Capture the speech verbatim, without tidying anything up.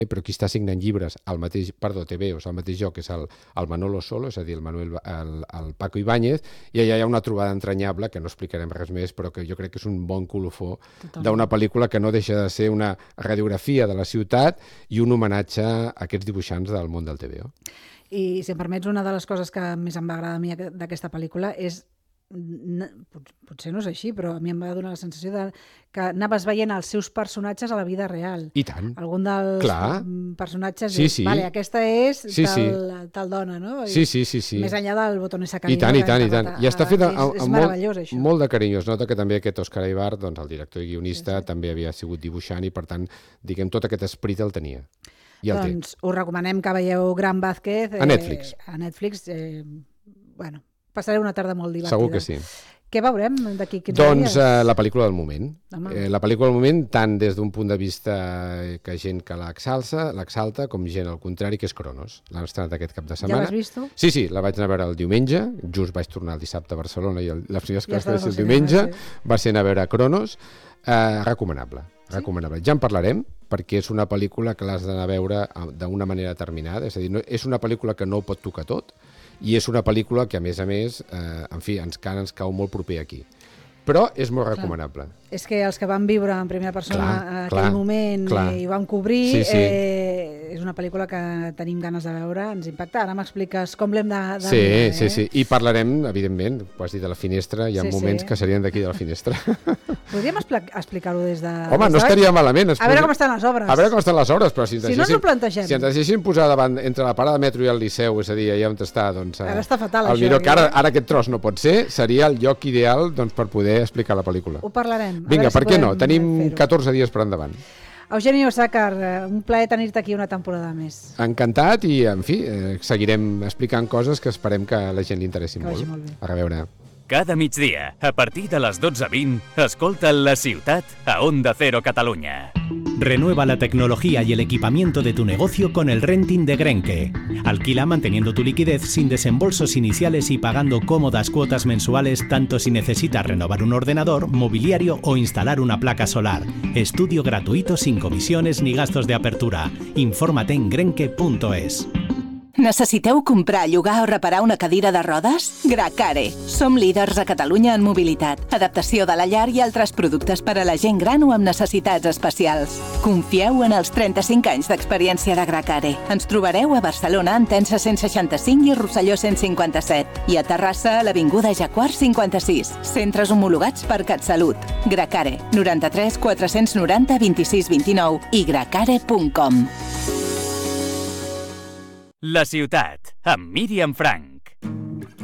però qui està signant llibres al mateix, perdó, T V, o al mateix lloc, és el, el Manolo Solo, és a dir, el, Manuel, el, el Paco Ibáñez, i allà hi ha una trobada entranyable, que no explicarem res més, però que jo crec que és un bon colofó d'una pel·lícula que no deixa de ser una radiografia de la ciutat i un homenatge a aquests dibuixants del món del T V O. I, si em permets, una de les coses que més em va agradar a mi d'aquesta pel·lícula és, potser no és així, però a mi em va donar la sensació de que anaves veient els seus personatges a la vida real. I tant. Algun dels Clar. personatges sí, dius, sí. vale, aquesta és sí, tal, sí. tal dona, no? Sí, sí, sí, sí. Més enllà del Botonessa Camino. I tant, i tant, i tant. I està fet és, és amb meravellós, molt, això. molt de carinyo. Es nota que també aquest Òscar Aybar, doncs, el director i guionista, sí, sí. també havia sigut dibuixant i, per tant, diguem, tot aquest esperit el tenia. I el doncs té. Us recomanem que veieu Gran Vázquez. Eh, a Netflix. A Netflix. Eh, bueno, passaré una tarda molt divertida. Segur que sí. Què veurem d'aquí quinze doncs, dies? Doncs eh, la pel·lícula del moment. Eh, la pel·lícula del moment, tant des d'un punt de vista que gent que l'exalça, l'exalta, com gent al contrari, que és Cronos. L'han estrenat aquest cap de setmana. Ja l'has vist tu? Sí, sí, la vaig anar a veure el diumenge, just vaig tornar el dissabte a Barcelona i el, les primeres ja classes el diumenge, sí. Va ser anar a veure Cronos. Eh, recomanable, sí? recomanable. Ja en parlarem, perquè és una pel·lícula que l'has d'anar a veure d'una manera determinada, és a dir, no, és una pel·lícula que no ho pot tocar tot, i és una pel·lícula que, a més a més, eh, en fi, ens, ens cau molt proper aquí. Però és molt clar. recomanable. És que els que van viure en primera persona clar, en aquell clar, moment clar. i van cobrir, sí, sí. Eh, és una pel·lícula que tenim ganes de veure, ens impacta. Ara m'expliques com l'hem de, de sí, mirar. Eh? Sí, sí, i parlarem, evidentment, ho has dit, de la finestra, hi ha sí, moments sí. que serien d'aquí de la finestra. Podríem explicar-ho des de... Home, des no estaria malament. A veure com estan les obres. A veure com estan les obres, però si, si no ens ho plantegem. Si ens deixessin posar davant entre la parada de metro i el Liceu, és a dir, allà on està, doncs... Ara està fatal, el això. Miró, que ara, ara aquest tros no pot ser, seria el lloc ideal doncs, per poder explicar la pel·lícula. Ho parlarem. Vinga, per què no? Tenim catorze dies per endavant. Eugenio Osàcar, un plaer tenir-te aquí una temporada més. Encantat i, en fi, eh, seguirem explicant coses que esperem que a la gent li interessin molt. molt bé. A reveure. Cada migdia, a partir de les dotze vint, escolta La Ciutat a Onda Cero Catalunya. Renueva la tecnología y el equipamiento de tu negocio con el renting de Grenke. Alquila manteniendo tu liquidez sin desembolsos iniciales y pagando cómodas cuotas mensuales tanto si necesitas renovar un ordenador, mobiliario o instalar una placa solar. Estudio gratuito sin comisiones ni gastos de apertura. Infórmate en grenke punto es. Necessiteu comprar, llogar o reparar una cadira de rodes? Gracare. Som líders a Catalunya en mobilitat, adaptació de la llar i altres productes per a la gent gran o amb necessitats especials. Confieu en els trenta-cinc anys d'experiència de Gracare. Ens trobareu a Barcelona, en Tensa cent seixanta-cinc i Rosselló cent cinquanta-set. I a Terrassa, a l'Avinguda Jacquard cinquanta-sis. Centres homologats per CatSalut. Gracare. noranta-tres quatre-cents noranta vint-i-sis vint-i-nou i gracare punt com. La Ciutat, amb Míriam Frank.